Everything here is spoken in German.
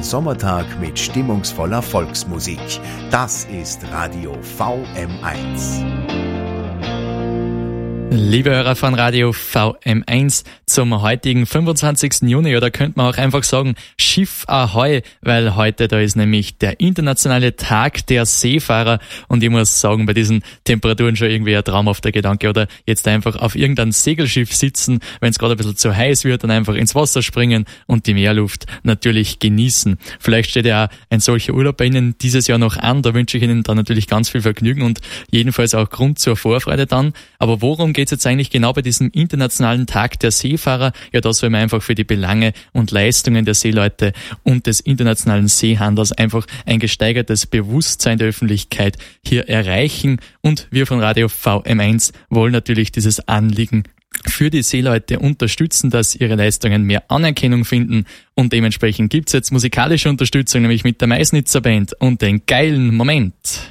Sommertag mit stimmungsvoller Volksmusik. Das ist Radio VM1. Liebe Hörer von Radio VM1, zum heutigen 25. Juni, oder könnte man auch einfach sagen, Schiff Ahoi, weil heute da ist nämlich der internationale Tag der Seefahrer und ich muss sagen, bei diesen Temperaturen schon irgendwie ein traumhafter Gedanke, oder jetzt einfach auf irgendeinem Segelschiff sitzen, wenn es gerade ein bisschen zu heiß wird, dann einfach ins Wasser springen und die Meerluft natürlich genießen. Vielleicht steht ja auch ein solcher Urlaub bei Ihnen dieses Jahr noch an, da wünsche ich Ihnen dann natürlich ganz viel Vergnügen und jedenfalls auch Grund zur Vorfreude dann. Aber worum geht es jetzt eigentlich genau bei diesem internationalen Tag der Seefahrer? Ja, da soll man einfach für die Belange und Leistungen der Seeleute und des internationalen Seehandels einfach ein gesteigertes Bewusstsein der Öffentlichkeit hier erreichen. Und wir von Radio VM1 wollen natürlich dieses Anliegen für die Seeleute unterstützen, dass ihre Leistungen mehr Anerkennung finden. Und dementsprechend gibt's jetzt musikalische Unterstützung, nämlich mit der Maisnitzer Band und den geilen Moment.